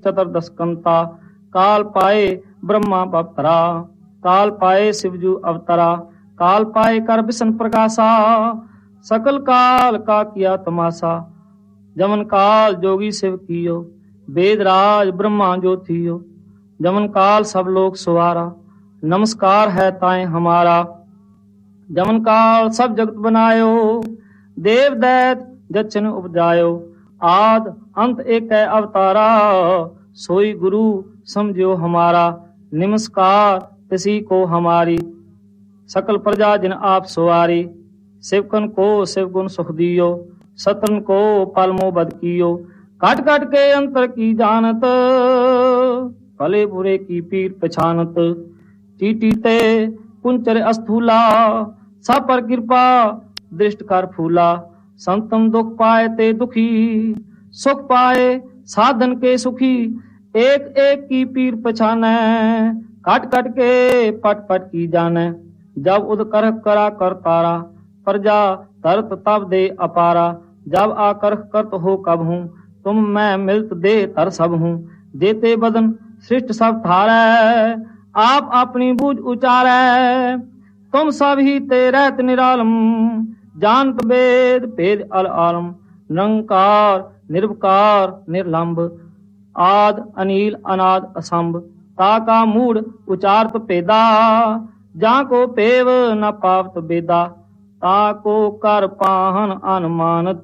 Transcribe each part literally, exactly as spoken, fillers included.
चतुर्दशकंता काल पाए ब्रह्मा बपतरा काल पाए शिवजू अवतरा काल पाए कर विष्णु प्रकाशा सकल काल का किया तमाशा जमन काल जोगी शिव कियो वेद राज ब्रह्मा जो थियो जमन काल सब लोग सुवारा नमस्कार है ताए हमारा जमन काल सब जगत बनायो देव दैत जचन उपजायो आद अंत एक है अवतारा सोई गुरु समझो हमारा नमस्कार किसी को हमारी सकल प्रजा जिन आप सुवारी शिवकन को शिव गुण सुख दियो सतन को पलमो बद कियो काट काट के अंतर की जानत भले बुरे की पीर पछानत टीटी ते कुंचर अस्थूला सब पर कृपा दृष्ट कर फूला संतम दुख पाए ते दुखी सुख पाए साधन के सुखी एक एक की पीर पछाने काट काट के पट पट की जाने जब उद कर करा कर तारा प्रजा तरत तब दे अपारा जब आकर करत हो कब हूँ तुम मैं मिलत दे तर सब हूँ देते बदन सृष्ट सब थारे आप अपनी बूझ उचारे तुम सब ही ते रहत निरालम जानत वेद भेद अल आलम निरंकार निर्विकार निर्लंब आद अनिल अनाद असंभ ताका मूड उचारत पेदा जा को पेव न पावत बेदा ताको कर पाहन अनुमानत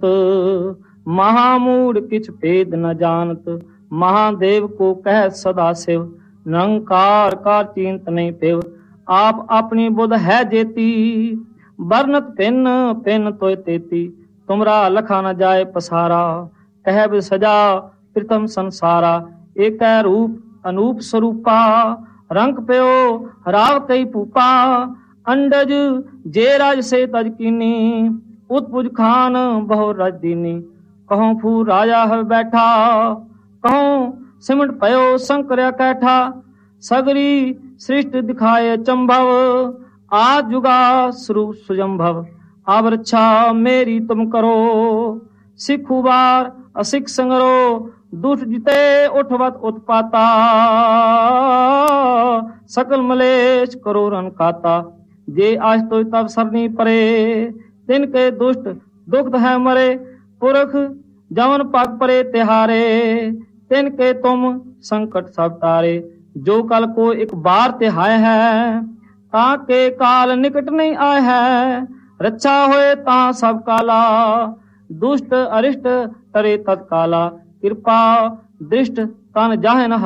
महामूड किछ भेद न जानत महादेव को कह सदा शिव निरंकार का चिंत नहीं पेव आप अपनी बुध है जेती बरनत पिन पिन तो तेती तुमरा लखा न जाए पसारा कह सजा प्रथम संसारा एक रूप अनूप स्वरूपा रंग प्यो राव कई पूपा अंडज जे राज से तज कीनी उत्पुज खान बहु रज दीनी कहूं फू राजा है बैठा कहूं सिमट पयो शंकर कैठा सगरी सृष्टि दिखाए चंभव आज जुगा स्वरूप सुजंभव अब रक्षा मेरी तुम करो सिखु बार असिख संगरो दुष्ट जिते उठवत उत्पाता सकल मलेश करो रन काता जे आज तो तब सरनी परे तिनके दुष्ट दुख है मरे पुरख जवन पग परे तिहारे तिनके तुम संकट सब तारे जो कल को एक बार तिहाय है ताके काल निकट नहीं आए है रक्षा होए ता सब काला दुष्ट अरिष्ट तरे तत्काला कृपा दृष्ट तन जाहे न